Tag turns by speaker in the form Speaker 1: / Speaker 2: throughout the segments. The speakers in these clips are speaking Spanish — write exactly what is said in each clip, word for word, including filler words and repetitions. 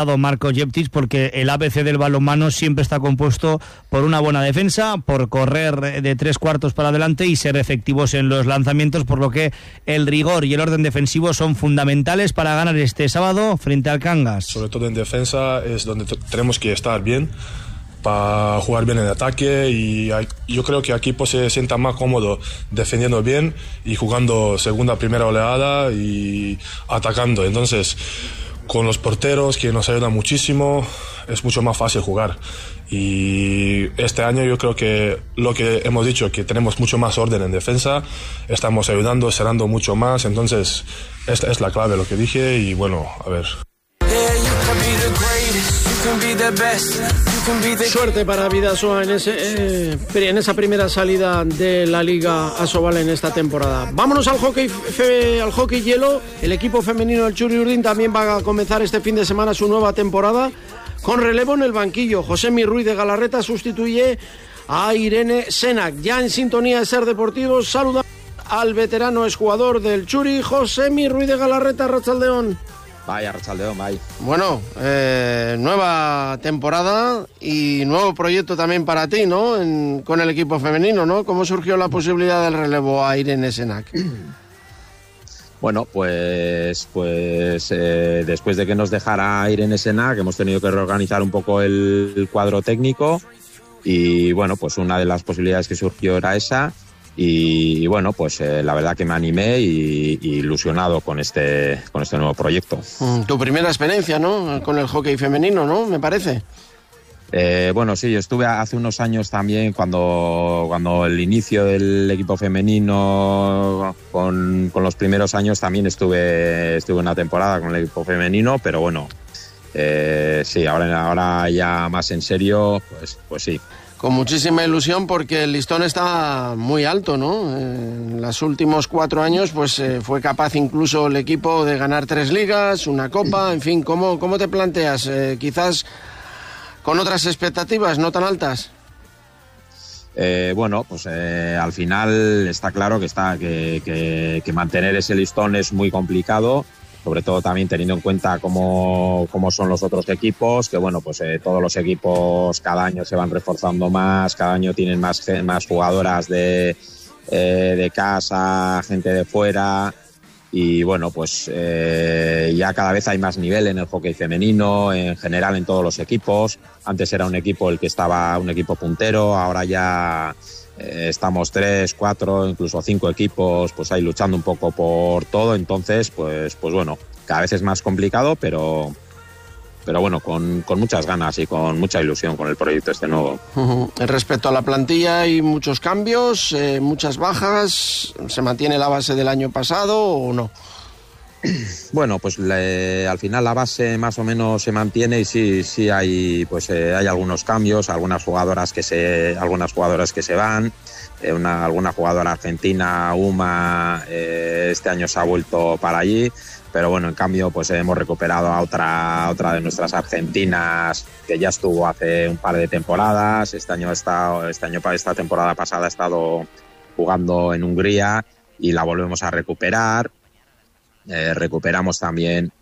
Speaker 1: Marco Jeptic, porque el A B C del balonmano siempre está compuesto por una buena defensa, por correr de tres cuartos para adelante y ser efectivos en los lanzamientos, por lo que el rigor y el orden defensivo son fundamentales para ganar este sábado frente al Cangas.
Speaker 2: Sobre todo en defensa es donde t- tenemos que estar bien para jugar bien en ataque, y hay, yo creo que aquí pues, se sienta más cómodo defendiendo bien y jugando segunda, primera oleada y atacando. Entonces, con los porteros que nos ayudan muchísimo, es mucho más fácil jugar. Y este año yo creo que lo que hemos dicho, que tenemos mucho más orden en defensa, estamos ayudando, cerrando mucho más. Entonces esta es la clave, lo que dije. Y bueno, a ver.
Speaker 3: Suerte para Bidasoa en, ese, eh, en esa primera salida de la Liga Asobal en esta temporada. Vámonos al hockey, fe, al hockey hielo. El equipo femenino del Txuri Urdin también va a comenzar este fin de semana su nueva temporada con relevo en el banquillo. Josemi Ruiz de Galarreta sustituye a Irene Senac. Ya en sintonía de Ser Deportivos, saluda al veterano exjugador del Txuri, Josemi Ruiz de Galarreta. Arratsaldeon.
Speaker 4: Vaya, Arratsaldeon, vaya.
Speaker 3: Bueno, eh, nueva temporada y nuevo proyecto también para ti, ¿no? En, con el equipo femenino, ¿no? ¿Cómo surgió la posibilidad del relevo a Irene Senac?
Speaker 4: Bueno, pues, pues eh, después de que nos dejara Irene Senac, hemos tenido que reorganizar un poco el, el cuadro técnico, y bueno, pues una de las posibilidades que surgió era esa. Y, y bueno, pues eh, la verdad que me animé y, y ilusionado con este, con este nuevo proyecto.
Speaker 3: Tu primera experiencia, ¿no? Con el hockey femenino, ¿no? Me parece.
Speaker 4: Eh, bueno, sí, yo estuve hace unos años también cuando, cuando el inicio del equipo femenino, con, con los primeros años también estuve, estuve una temporada con el equipo femenino, pero bueno, eh, sí, ahora, ahora ya más en serio, pues, pues sí.
Speaker 3: Con muchísima ilusión porque el listón está muy alto, ¿no? En los últimos cuatro años pues eh, fue capaz incluso el equipo de ganar tres ligas, una copa, en fin, ¿cómo, cómo te planteas? Eh, quizás con otras expectativas no tan altas.
Speaker 4: Eh, bueno, pues eh, al final está claro que, está, que, que, que mantener ese listón es muy complicado, sobre todo también teniendo en cuenta cómo, cómo son los otros equipos, que bueno, pues eh, todos los equipos cada año se van reforzando más, cada año tienen más, más jugadoras de, eh, de casa, gente de fuera, y bueno, pues eh, ya cada vez hay más nivel en el hockey femenino, en general en todos los equipos. Antes era un equipo el que estaba, un equipo puntero, ahora ya eh, estamos tres, cuatro, incluso cinco equipos, pues ahí luchando un poco por todo. Entonces, pues, pues bueno, cada vez es más complicado, pero, pero bueno, con, con muchas ganas y con mucha ilusión con el proyecto este nuevo.
Speaker 3: Uh-huh. Respecto a la plantilla, hay muchos cambios, eh, muchas bajas. ¿Se mantiene la base del año pasado o no?
Speaker 4: Bueno, pues le, al final la base más o menos se mantiene, y sí, sí hay, pues eh, hay algunos cambios, algunas jugadoras que se, algunas jugadoras que se van, eh, una, alguna jugadora argentina, Uma, eh, este año se ha vuelto para allí, pero bueno, en cambio, pues hemos recuperado a otra, otra de nuestras argentinas que ya estuvo hace un par de temporadas. Este año está, este año para esta temporada pasada ha estado jugando en Hungría y la volvemos a recuperar. Eh, recuperamos también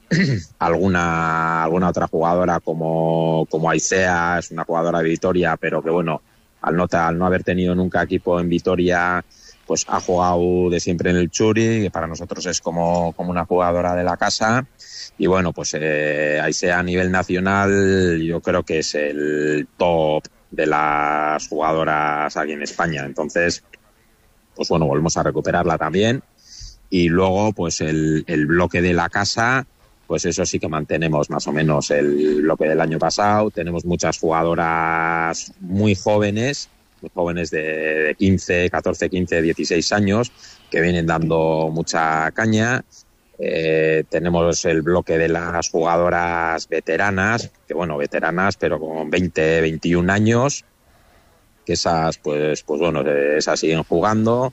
Speaker 4: alguna alguna otra jugadora como, como Aisea, es una jugadora de Vitoria, pero que bueno, al no, al no haber tenido nunca equipo en Vitoria, pues ha jugado de siempre en el Txuri, que para nosotros es como, como una jugadora de la casa. Y bueno, pues eh, Aisea a nivel nacional yo creo que es el top de las jugadoras aquí en España. Entonces, pues bueno, volvemos a recuperarla también. Y luego, pues el, el bloque de la casa, pues eso sí que mantenemos más o menos el bloque del año pasado. Tenemos muchas jugadoras muy jóvenes, muy jóvenes de, de quince, catorce, quince, dieciséis años, que vienen dando mucha caña. Eh, tenemos el bloque de las jugadoras veteranas, que bueno, veteranas, pero con veinte, veintiún años, que esas, pues, pues bueno, esas siguen jugando.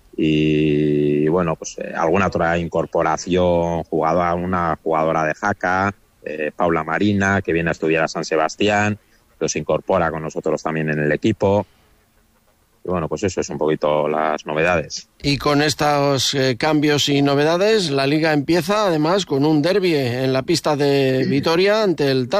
Speaker 4: Y bueno, pues eh, alguna otra incorporación, jugadora, una jugadora de Jaca, eh, Paula Marina, que viene a estudiar a San Sebastián, que se incorpora con nosotros también en el equipo. y bueno, pues eso es un poquito las novedades.
Speaker 3: Y con estos eh, cambios y novedades, la Liga empieza además con un derbi en la pista de Vitoria ante el